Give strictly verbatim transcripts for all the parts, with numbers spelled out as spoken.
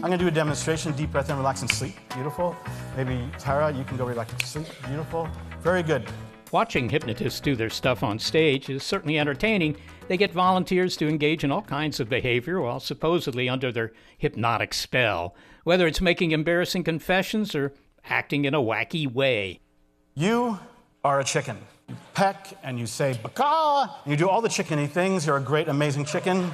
I'm going to do a demonstration. Deep breath in, relax, and sleep. Beautiful. Maybe Tara, you can go relax and sleep. Beautiful. Very good. Watching hypnotists do their stuff on stage is certainly entertaining. They get volunteers to engage in all kinds of behavior while supposedly under their hypnotic spell, whether it's making embarrassing confessions or acting in a wacky way. You are a chicken. You peck and you say, "Baka!" and you do all the chickeny things. You're a great, amazing chicken.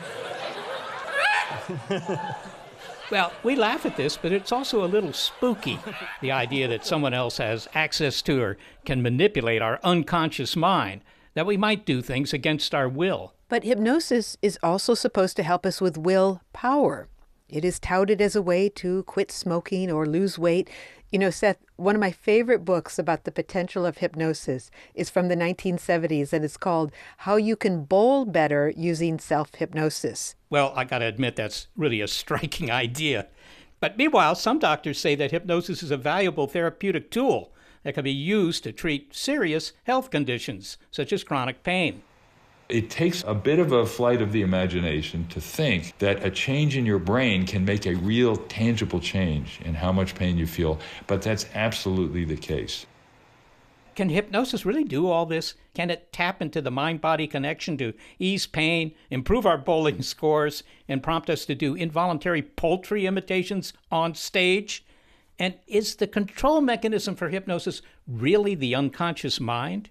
Well, we laugh at this, but it's also a little spooky, the idea that someone else has access to or can manipulate our unconscious mind, that we might do things against our will. But hypnosis is also supposed to help us with will power. It is touted as a way to quit smoking or lose weight. You know, Seth, one of my favorite books about the potential of hypnosis is from the nineteen seventies, and it's called How You Can Bowl Better Using Self-Hypnosis. Well, I got to admit that's really a striking idea. But meanwhile, some doctors say that hypnosis is a valuable therapeutic tool that can be used to treat serious health conditions, such as chronic pain. It takes a bit of a flight of the imagination to think that a change in your brain can make a real tangible change in how much pain you feel, but that's absolutely the case. Can hypnosis really do all this? Can it tap into the mind-body connection to ease pain, improve our bowling scores, and prompt us to do involuntary poultry imitations on stage? And is the control mechanism for hypnosis really the unconscious mind?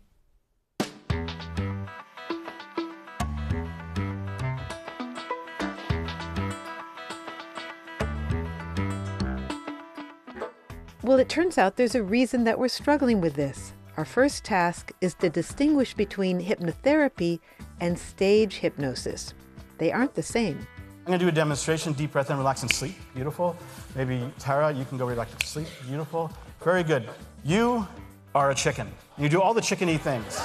Well, it turns out there's a reason that we're struggling with this. Our first task is to distinguish between hypnotherapy and stage hypnosis. They aren't the same. I'm going to do a demonstration. Deep breath in, relax, and sleep. Beautiful. Maybe Tara, you can go relax and sleep. Beautiful. Very good. You are a chicken. You do all the chickeny things.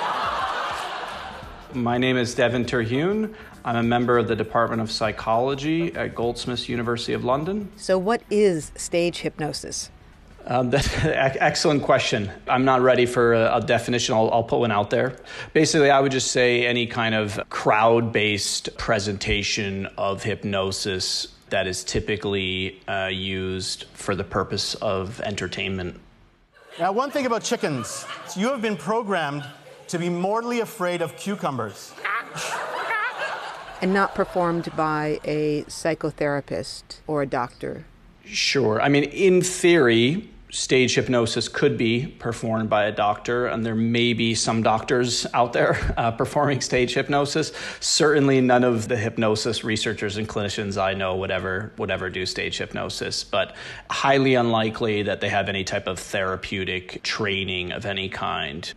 My name is Devin Terhune. I'm a member of the Department of Psychology at Goldsmiths, University of London. So what is stage hypnosis? Um, that's an excellent question. I'm not ready for a, a definition. I'll, I'll put one out there. Basically, I would just say any kind of crowd-based presentation of hypnosis that is typically uh, used for the purpose of entertainment. Now, one thing about chickens, you have been programmed to be mortally afraid of cucumbers. And not performed by a psychotherapist or a doctor. Sure. I mean, in theory, stage hypnosis could be performed by a doctor, and there may be some doctors out there uh, performing stage hypnosis. Certainly none of the hypnosis researchers and clinicians I know would ever, would ever do stage hypnosis, but highly unlikely that they have any type of therapeutic training of any kind.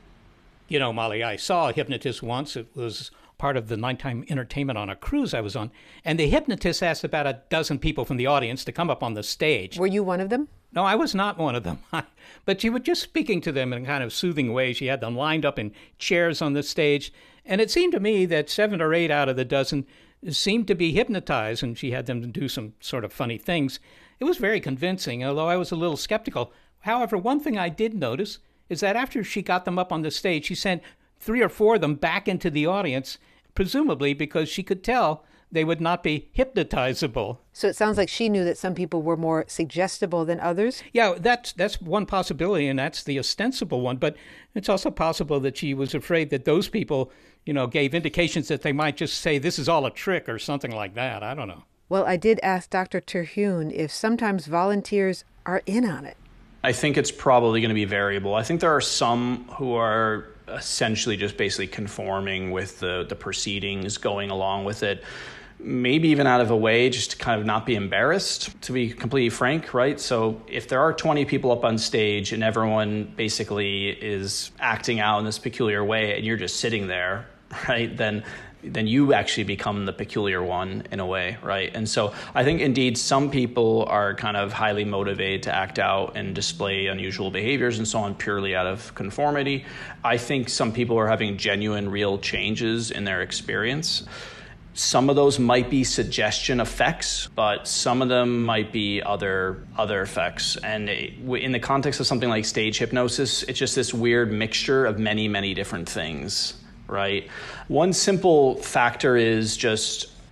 You know, Molly, I saw a hypnotist once. It was part of the nighttime entertainment on a cruise I was on. And the hypnotist asked about a dozen people from the audience to come up on the stage. Were you one of them? No, I was not one of them. But she was just speaking to them in a kind of soothing way. She had them lined up in chairs on the stage. And it seemed to me that seven or eight out of the dozen seemed to be hypnotized, and she had them do some sort of funny things. It was very convincing, although I was a little skeptical. However, one thing I did notice is that after she got them up on the stage, she sent three or four of them back into the audience, presumably because she could tell they would not be hypnotizable. So it sounds like she knew that some people were more suggestible than others? Yeah, that's that's one possibility, and that's the ostensible one. But it's also possible that she was afraid that those people, you know, gave indications that they might just say this is all a trick or something like that. I don't know. Well, I did ask Doctor Terhune if sometimes volunteers are in on it. I think it's probably going to be variable. I think there are some who are essentially just basically conforming with the, the proceedings, going along with it, maybe even out of a way just to kind of not be embarrassed, to be completely frank, right? So if there are twenty people up on stage and everyone basically is acting out in this peculiar way and you're just sitting there, right, then then you actually become the peculiar one in a way, right? And so I think indeed some people are kind of highly motivated to act out and display unusual behaviors and so on purely out of conformity. I think some people are having genuine, real changes in their experience. Some of those might be suggestion effects, but some of them might be other other effects. And in the context of something like stage hypnosis, it's just this weird mixture of many, many different things. Right. One simple factor is just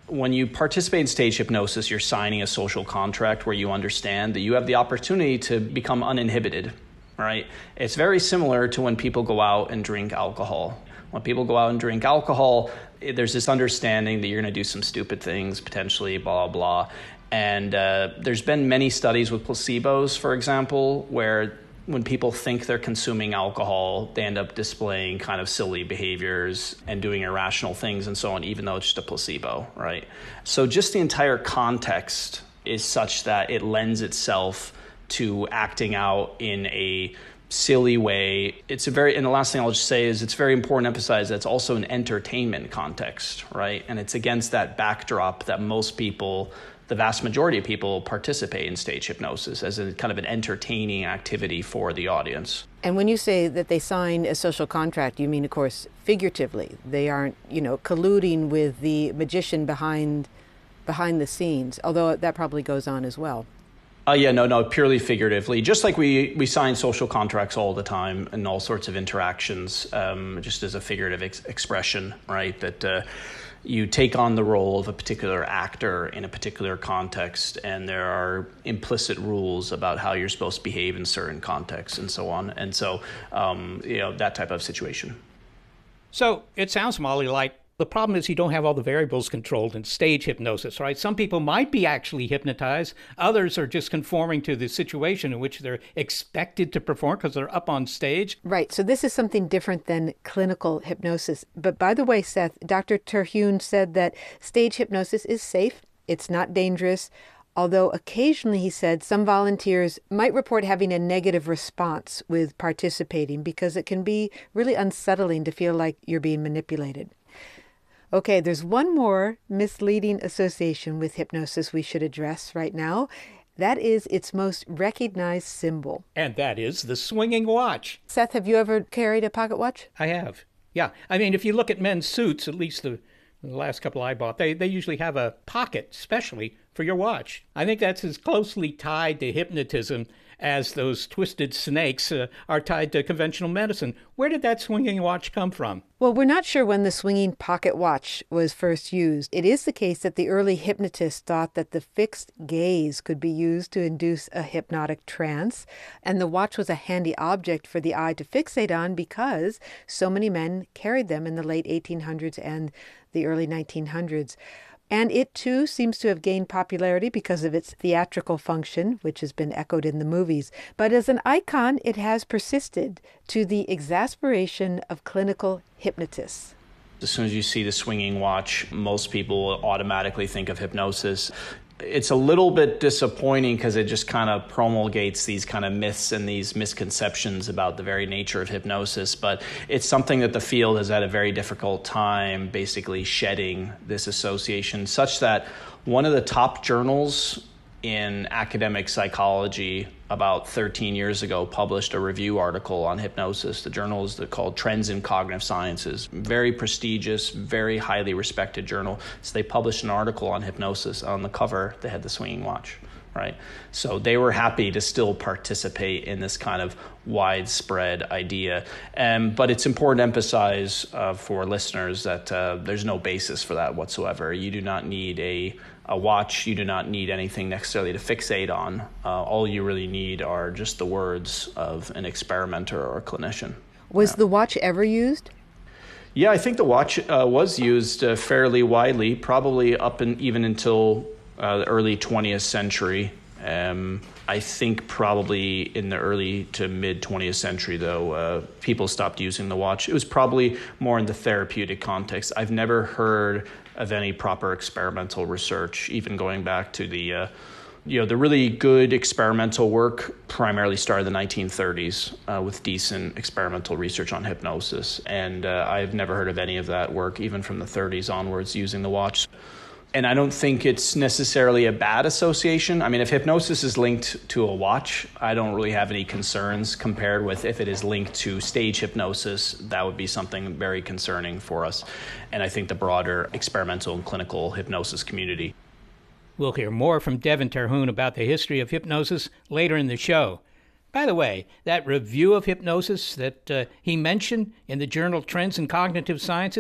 When you participate in stage hypnosis, you're signing a social contract where you understand that you have the opportunity to become uninhibited, right? It's very similar to when people go out and drink alcohol. When people go out and drink alcohol, there's this understanding that you're going to do some stupid things, potentially, blah, blah. And uh, there's been many studies with placebos, for example, where when people think they're consuming alcohol, they end up displaying kind of silly behaviors and doing irrational things and so on, even though it's just a placebo, right? So just the entire context is such that it lends itself to acting out in a silly way. It's a very, and the last thing I'll just say is it's very important to emphasize that it's also an entertainment context, right? And it's against that backdrop that most people, the vast majority of people, participate in stage hypnosis as a kind of an entertaining activity for the audience. And when you say that they sign a social contract, you mean, of course, figuratively. They aren't, you know, colluding with the magician behind behind the scenes, although that probably goes on as well. Uh, yeah, no, no, purely figuratively. Just like we, we sign social contracts all the time and all sorts of interactions, um, just as a figurative ex- expression, right? That uh, you take on the role of a particular actor in a particular context, and there are implicit rules about how you're supposed to behave in certain contexts and so on. And so, um, you know, that type of situation. So it sounds, Molly, like the problem is you don't have all the variables controlled in stage hypnosis, right? Some people might be actually hypnotized. Others are just conforming to the situation in which they're expected to perform because they're up on stage. Right. So this is something different than clinical hypnosis. But by the way, Seth, Doctor Terhune said that stage hypnosis is safe. It's not dangerous. Although occasionally, he said, some volunteers might report having a negative response with participating because it can be really unsettling to feel like you're being manipulated. Okay, there's one more misleading association with hypnosis we should address right now. That is its most recognized symbol. And that is the swinging watch. Seth, have you ever carried a pocket watch? I have. Yeah. I mean, if you look at men's suits, at least the, the last couple I bought, they, they usually have a pocket specially for your watch. I think that's as closely tied to hypnotism as those twisted snakes uh, are tied to conventional medicine. Where did that swinging watch come from? Well, we're not sure when the swinging pocket watch was first used. It is the case that the early hypnotists thought that the fixed gaze could be used to induce a hypnotic trance, and the watch was a handy object for the eye to fixate on because so many men carried them in the late eighteen hundreds and the early nineteen hundreds. And it, too, seems to have gained popularity because of its theatrical function, which has been echoed in the movies. But as an icon, it has persisted to the exasperation of clinical hypnotists. As soon as you see the swinging watch, most people automatically think of hypnosis. It's a little bit disappointing because it just kind of promulgates these kind of myths and these misconceptions about the very nature of hypnosis. But it's something that the field has had a very difficult time basically shedding this association, such that one of the top journals in academic psychology about thirteen years ago published a review article on hypnosis. The journal is called Trends in Cognitive Sciences. Very prestigious, very highly respected journal. So they published an article on hypnosis. On the cover, they had the swinging watch, right? So they were happy to still participate in this kind of widespread idea. Um, but it's important to emphasize uh, for listeners that uh, there's no basis for that whatsoever. You do not need a A watch, you do not need anything necessarily to fixate on. Uh, all you really need are just the words of an experimenter or a clinician. Was yeah. the watch ever used? Yeah, I think the watch uh, was used uh, fairly widely, probably up and even until uh, the early twentieth century. Um, I think probably in the early to mid twentieth century, though, uh, people stopped using the watch. It was probably more in the therapeutic context. I've never heard of any proper experimental research, even going back to the, uh, you know, the really good experimental work primarily started in the nineteen thirties uh, with decent experimental research on hypnosis. And uh, I've never heard of any of that work, even from the thirties onwards, using the watch. And I don't think it's necessarily a bad association. I mean, if hypnosis is linked to a watch, I don't really have any concerns compared with if it is linked to stage hypnosis. That would be something very concerning for us. And I think the broader experimental and clinical hypnosis community. We'll hear more from Devin Terhune about the history of hypnosis later in the show. By the way, that review of hypnosis that uh, he mentioned in the journal Trends in Cognitive Sciences,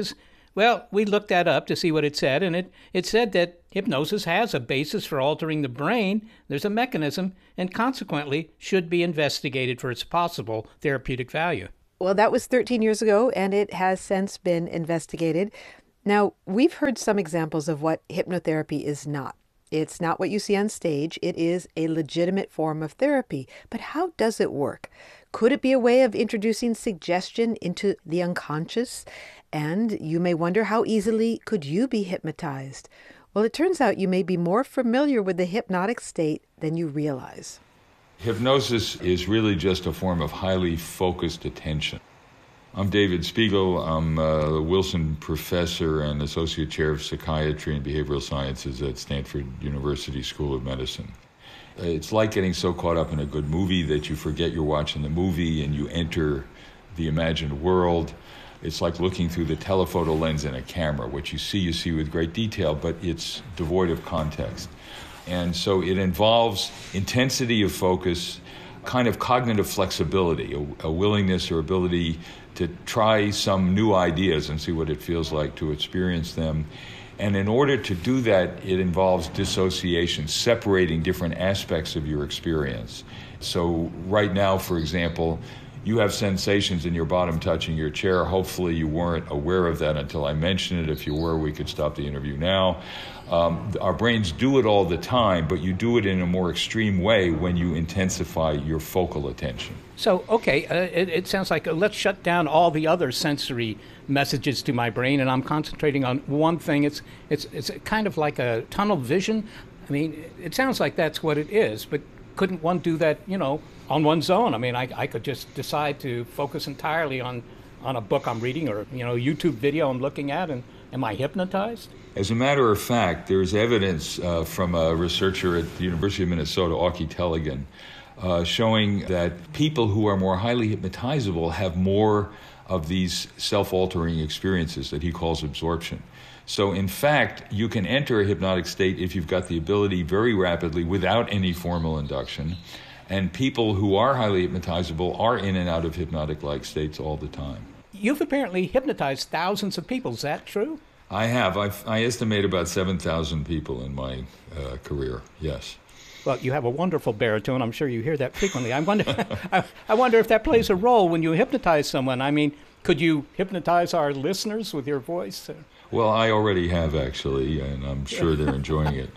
Well, we looked that up to see what it said, and it, it said that hypnosis has a basis for altering the brain. There's a mechanism, and consequently should be investigated for its possible therapeutic value. Well, that was thirteen years ago, and it has since been investigated. Now, we've heard some examples of what hypnotherapy is not. It's not what you see on stage. It is a legitimate form of therapy. But how does it work? Could it be a way of introducing suggestion into the unconscious? And you may wonder, how easily could you be hypnotized? Well, it turns out you may be more familiar with the hypnotic state than you realize. Hypnosis is really just a form of highly focused attention. I'm David Spiegel. I'm a Wilson Professor and Associate Chair of Psychiatry and Behavioral Sciences at Stanford University School of Medicine. It's like getting so caught up in a good movie that you forget you're watching the movie and you enter the imagined world. It's like looking through the telephoto lens in a camera. What you see, you see with great detail, but it's devoid of context. And so it involves intensity of focus, kind of cognitive flexibility, a, a willingness or ability to try some new ideas and see what it feels like to experience them. And in order to do that, it involves dissociation, separating different aspects of your experience. So right now, for example, you have sensations in your bottom touching your chair. Hopefully you weren't aware of that until I mentioned it. If you were, we could stop the interview now. Um, our brains do it all the time, but you do it in a more extreme way when you intensify your focal attention. So, okay, uh, it, it sounds like uh, let's shut down all the other sensory messages to my brain, and I'm concentrating on one thing. It's it's it's kind of like a tunnel vision. I mean, it sounds like that's what it is, but couldn't one do that, you know, on one's own? I mean, I, I could just decide to focus entirely on, on a book I'm reading or, you know, a YouTube video I'm looking at, and am I hypnotized? As a matter of fact, there's evidence uh, from a researcher at the University of Minnesota, Auke Tellegen, uh, showing that people who are more highly hypnotizable have more of these self-altering experiences that he calls absorption. So in fact, you can enter a hypnotic state if you've got the ability very rapidly without any formal induction. And people who are highly hypnotizable are in and out of hypnotic-like states all the time. You've apparently hypnotized thousands of people. Is that true? I have. I've, I estimate about seven thousand people in my uh, career, yes. Well, you have a wonderful baritone. I'm sure you hear that frequently. I wonder, I, I wonder if that plays a role when you hypnotize someone. I mean, could you hypnotize our listeners with your voice? Well, I already have, actually, and I'm sure they're enjoying it.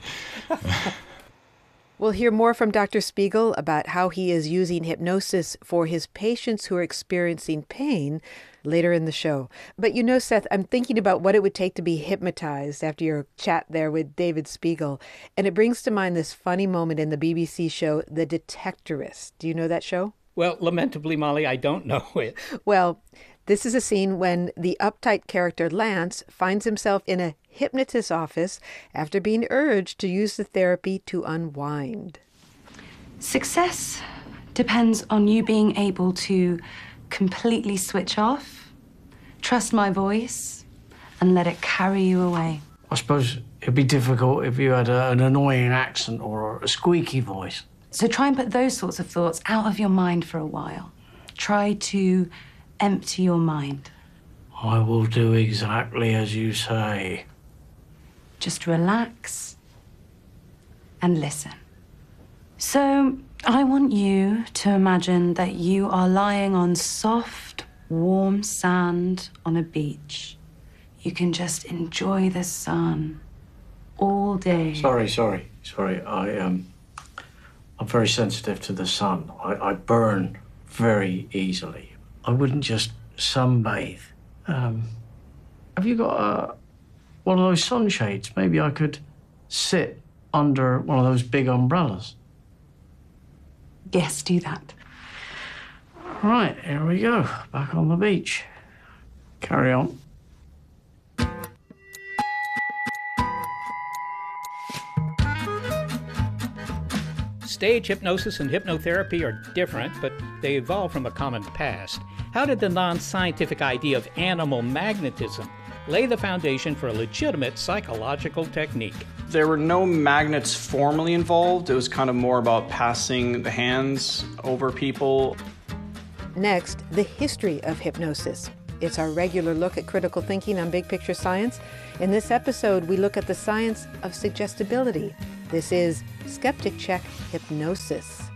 We'll hear more from Doctor Spiegel about how he is using hypnosis for his patients who are experiencing pain later in the show. But you know, Seth, I'm thinking about what it would take to be hypnotized after your chat there with David Spiegel. And it brings to mind this funny moment in the B B C show, The Detectorist. Do you know that show? Well, lamentably, Molly, I don't know it. Well, this is a scene when the uptight character Lance finds himself in a hypnotist's office after being urged to use the therapy to unwind. Success depends on you being able to completely switch off, trust my voice, and let it carry you away. I suppose it'd be difficult if you had a, an annoying accent or a squeaky voice. So try and put those sorts of thoughts out of your mind for a while. Try to empty your mind. I will do exactly as you say. Just relax and listen. So I want you to imagine that you are lying on soft, warm sand on a beach. You can just enjoy the sun all day. Sorry, sorry, sorry. I um, I'm very sensitive to the sun. I, I burn very easily. I wouldn't just sunbathe. Um, have you got a, one of those sunshades? Maybe I could sit under one of those big umbrellas. Yes, do that. Right, here we go. Back on the beach. Carry on. Stage hypnosis and hypnotherapy are different, but they evolved from a common past. How did the non-scientific idea of animal magnetism lay the foundation for a legitimate psychological technique? There were no magnets formally involved. It was kind of more about passing the hands over people. Next, the history of hypnosis. It's our regular look at critical thinking on Big Picture Science. In this episode, we look at the science of suggestibility. This is Skeptic Check Hypnosis.